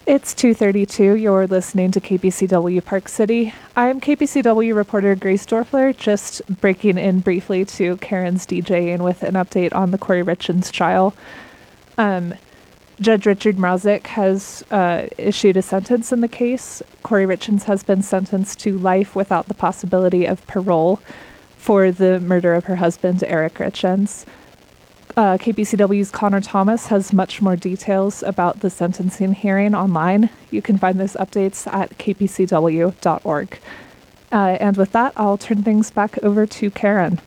It's 2:32. You're listening to KPCW Park City. I'm KPCW reporter Grace Dorfler, just breaking in briefly to Karen's DJing with an update on the Corey Richins trial. Judge Richard Mrazek has issued a sentence in the case. Corey Richins has been sentenced to life without the possibility of parole for the murder of her husband, Eric Richins. KPCW's Connor Thomas has much more details about the sentencing hearing online. You can find those updates at kpcw.org. And with that, I'll turn things back over to Karen.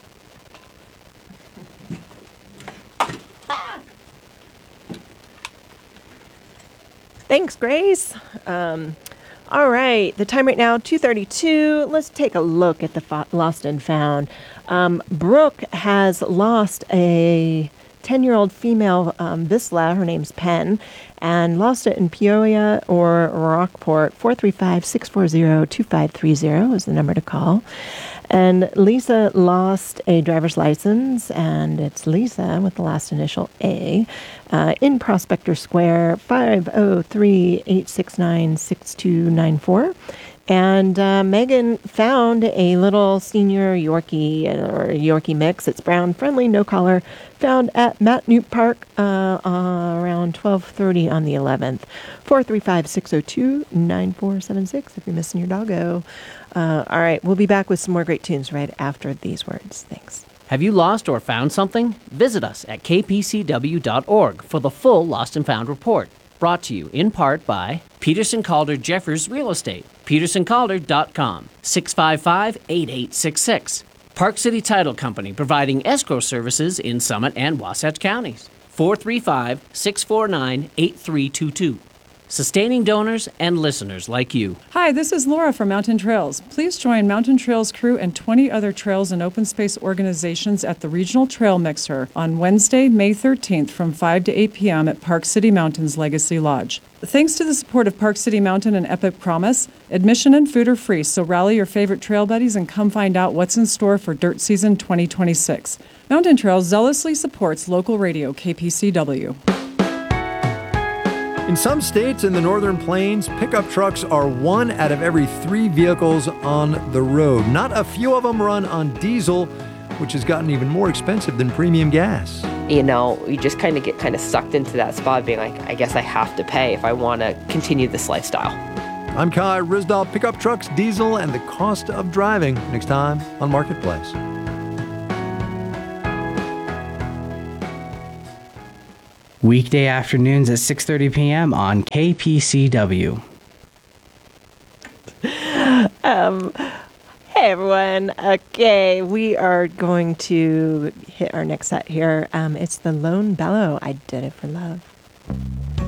Thanks, Grace. All right, the time right now, 2:32. Let's take a look at the lost and found. Brooke has lost a 10-year-old female Vizsla, her name's Penn, and lost it in Peoria or Rockport. 435-640-2530 is the number to call. And Lisa lost a driver's license, and it's Lisa with the last initial A, in Prospector Square, 503-869-6294. And Megan found a little senior Yorkie or Yorkie mix. It's brown, friendly, no collar, found at Matt Newt Park around 12:30 on the 11th. 435-602-9476 if you're missing your doggo. All right, we'll be back with some more great tunes right after these words. Thanks. Have you lost or found something? Visit us at kpcw.org for the full Lost and Found report. Brought to you in part by Peterson Calder Jeffers Real Estate, petersоncalder.com, 655-8866. Park City Title Company providing escrow services in Summit and Wasatch counties, 435-649-8322. Sustaining donors and listeners like you. Hi, this is Laura from Mountain Trails. Please join Mountain Trails crew and 20 other trails and open space organizations at the Regional Trail Mixer on Wednesday, May 13th from 5 to 8 p.m. at Park City Mountain's Legacy Lodge. Thanks to the support of Park City Mountain and Epic Promise, admission and food are free, so rally your favorite trail buddies and come find out what's in store for Dirt Season 2026. Mountain Trails zealously supports local radio KPCW. In some states in the Northern Plains, pickup trucks are 1 out of every 3 vehicles on the road. Not a few of them run on diesel, which has gotten even more expensive than premium gas. You know, you just kind of get sucked into that spot being like, I guess I have to pay if I want to continue this lifestyle. I'm Kai Risdahl. Pickup trucks, diesel, and the cost of driving. Next time on Marketplace. Weekday afternoons at 6:30 p.m. on KPCW. Hey, everyone. Okay, we are going to hit our next set here. It's the Lone Bellow, I Did It for Love.